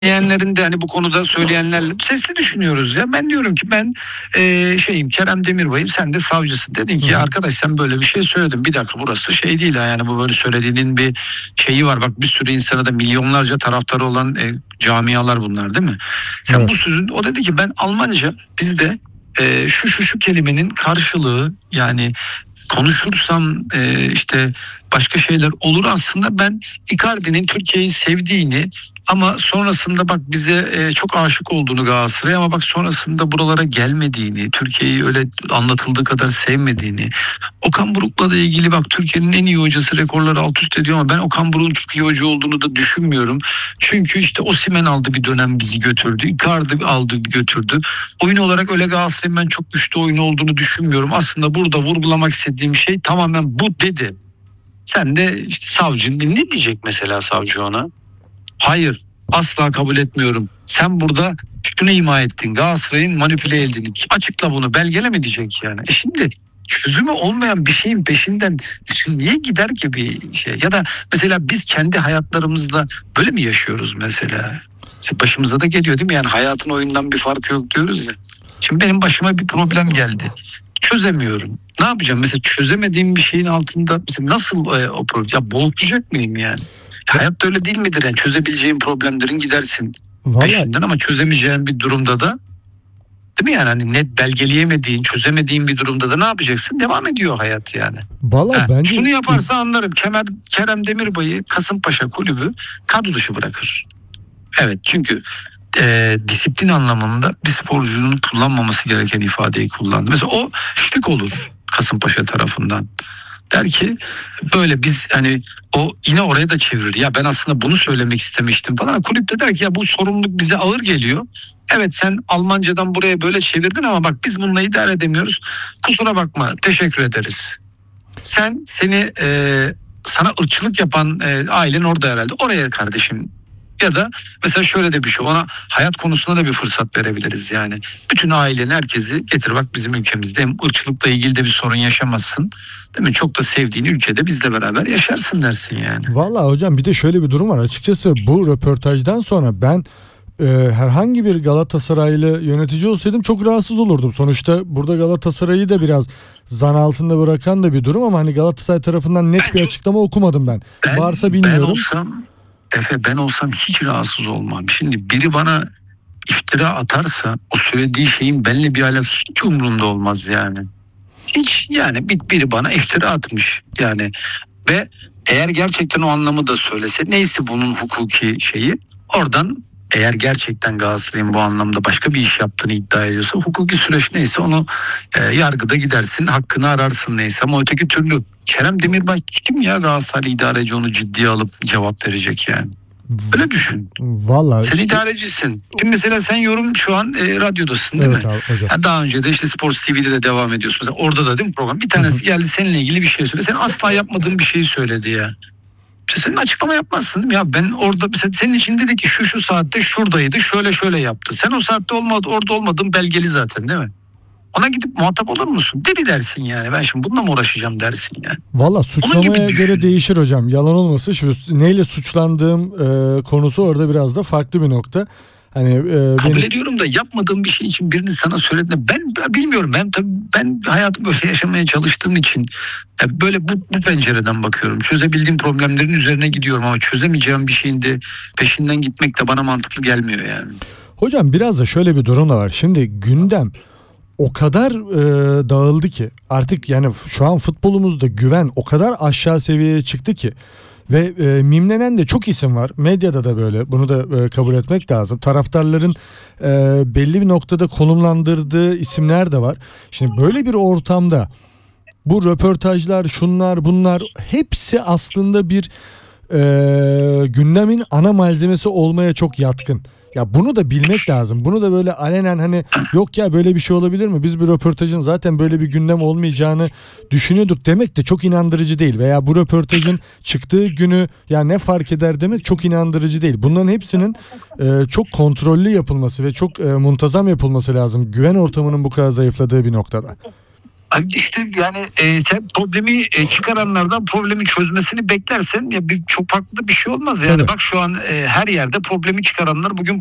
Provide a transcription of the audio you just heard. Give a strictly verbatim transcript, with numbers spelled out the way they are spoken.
Yeğenlerin de hani bu konuda söyleyenlerle sesli düşünüyoruz ya. Ben diyorum ki ben e, şeyim Kerem Demirbay'ım, sen de savcısın. Dedin ki Hı hı. arkadaş sen böyle bir şey söyledin. Bir dakika, burası şey değil ha, yani bu böyle söylediğinin bir şeyi var. Bak bir sürü insana da milyonlarca taraftarı olan e, camialar bunlar değil mi? Sen Evet. bu sözün, o dedi ki ben Almanca bizde e, şu şu şu kelimenin karşılığı, yani konuşursam e, işte başka şeyler olur, aslında ben Icardi'nin Türkiye'yi sevdiğini ama sonrasında bak bize e, çok aşık olduğunu Galatasaray, ama bak sonrasında buralara gelmediğini, Türkiye'yi öyle anlatıldığı kadar sevmediğini, Okan Buruk'la da ilgili bak Türkiye'nin en iyi hocası rekorları alt üst ediyor ama ben Okan Buruk'un çok iyi hoca olduğunu da düşünmüyorum. Çünkü işte Osimhen aldı bir dönem bizi götürdü. Icardi aldı götürdü. Oyun olarak öyle Galatasaray'ın ben çok güçlü oyun olduğunu düşünmüyorum. Aslında burada vurgulamak istediğim şey tamamen bu dedi. Sen de işte savcı ne diyecek mesela savcı ona? Hayır, asla kabul etmiyorum. Sen burada şunu ima ettin. Galatasaray'ın manipüle edildiğini. Açıkla bunu, belgele mi diyecek yani? E şimdi çözümü olmayan bir şeyin peşinden niye gider ki bir şey? Ya da mesela biz kendi hayatlarımızda böyle mi yaşıyoruz mesela? İşte başımıza da geliyor değil mi? Yani hayatın oyundan bir farkı yok diyoruz ya. Şimdi benim başıma bir problem geldi. Çözemiyorum. Ne yapacağım? Mesela çözemediğim bir şeyin altında mesela nasıl e, o problem? Ya boğulacak mıyım yani? Hayat öyle değil midir? Yani çözebileceğin problemlerin gidersin Vallahi peşinden, ama çözemeyeceğin bir durumda da, değil mi yani, hani net belgeleyemediğin, çözemediğin bir durumda da ne yapacaksın? Devam ediyor hayat yani. vallahi Ha, bence şunu yaparsa anlarım. Kemer, Kerem Demirbay'ı Kasımpaşa kulübü kadro dışı bırakır. Evet, çünkü e, disiplin anlamında bir sporcunun kullanmaması gereken ifadeyi kullandı. Mesela o şık olur Kasımpaşa tarafından. Der ki böyle biz hani, o yine oraya da çevirir. Ya ben aslında bunu söylemek istemiştim falan. Kulüp de der ki ya bu sorumluluk bize ağır geliyor. Evet, sen Almancadan buraya böyle çevirdin ama bak biz bununla idare edemiyoruz. Kusura bakma, teşekkür ederiz. Sen seni e, sana ırkçılık yapan e, ailen orada herhalde. Oraya kardeşim. Ya da mesela şöyle de bir şey, ona hayat konusunda da bir fırsat verebiliriz yani. Bütün ailenin, herkesi getir, bak bizim ülkemizde hem ırkçılıkla ilgili de bir sorun yaşamazsın. Değil mi? Çok da sevdiğin ülkede bizle beraber yaşarsın dersin yani. vallahi hocam bir de şöyle bir durum var. Açıkçası bu röportajdan sonra ben e, herhangi bir Galatasaraylı yönetici olsaydım çok rahatsız olurdum. Sonuçta burada Galatasaray'ı da biraz zan altında bırakan da bir durum ama hani Galatasaray tarafından net Ben, bir açıklama okumadım ben. ben, Varsa ben bilmiyorum. olsam Efe, ben olsam hiç rahatsız olmam. Şimdi biri bana iftira atarsa o söylediği şeyin benimle bir alakası hiç umurumda olmaz yani. Hiç yani, bir, biri bana iftira atmış yani, ve eğer gerçekten o anlamı da söylese, neyse bunun hukuki şeyi, oradan eğer gerçekten Galatasaray'ın bu anlamda başka bir iş yaptığını iddia ediyorsa, hukuki süreç neyse onu e, yargıda gidersin, hakkını ararsın neyse, ama öteki türlü Kerem Demirbay kim ya, Galatasaray idareci onu ciddiye alıp cevap verecek yani. Öyle düşün. Vallahi Sen işte, idarecisin. Şimdi mesela sen yorum şu an e, radyodasın değil evet mi? abi, hocam. Yani daha önce de işte Sports T V'de de devam ediyorsun. Mesela orada da değil mi program? Bir tanesi geldi seninle ilgili bir şey söyledi. Sen asla yapmadığın bir şeyi söyledi ya. İşte senin açıklama yapmazsın değil mi? Ya ben orada mesela senin için dedi ki şu şu saatte şuradaydı, şöyle şöyle yaptı. Sen o saatte olmadı, orada olmadığın belgeli zaten değil mi? Ona gidip muhatap olur musun? Deli dersin yani. Ben şimdi bununla mı uğraşacağım dersin yani. Valla suçlamaya göre değişir hocam. Yalan olmasın. Şimdi neyle suçlandığım e, konusu orada biraz da farklı bir nokta. Hani e, kabul benim... ediyorum da yapmadığım bir şey için birini sana söylediğinde ben, ben bilmiyorum. Ben tabii ben hayatımı böyle yaşamaya çalıştığım için yani böyle bu, bu pencereden bakıyorum. Çözebildiğim problemlerin üzerine gidiyorum ama çözemeyeceğim bir şeyin de peşinden gitmek de bana mantıklı gelmiyor yani. Hocam biraz da şöyle bir durum da var. Şimdi gündem o kadar e, dağıldı ki artık yani şu an futbolumuzda güven o kadar aşağı seviyeye çıktı ki ve e, mimlenen de çok isim var. Medyada da böyle, bunu da e, kabul etmek lazım. Taraftarların e, belli bir noktada konumlandırdığı isimler de var. Şimdi böyle bir ortamda bu röportajlar, şunlar bunlar hepsi aslında bir e, gündemin ana malzemesi olmaya çok yatkın. Ya bunu da bilmek lazım. Bunu da böyle alenen hani yok ya böyle bir şey olabilir mi? Biz bir röportajın zaten böyle bir gündem olmayacağını düşünüyorduk demek de çok inandırıcı değil. Veya bu röportajın çıktığı günü ya ne fark eder demek çok inandırıcı değil. Bunların hepsinin e, çok kontrollü yapılması ve çok e, muntazam yapılması lazım. Güven ortamının bu kadar zayıfladığı bir noktada. Abi işte yani e, sen problemi e, çıkaranlardan problemi çözmesini beklersen ya bir, çok farklı bir şey olmaz yani. Tabii. Bak şu an e, her yerde problemi çıkaranlar bugün